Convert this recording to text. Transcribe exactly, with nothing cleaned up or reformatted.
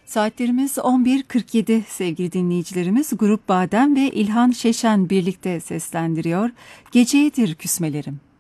Saatlerimiz on bir kırk yedi sevgili dinleyicilerimiz. Grup Badem ve İlhan Şeşen birlikte seslendiriyor. Geceyedir küsmelerim.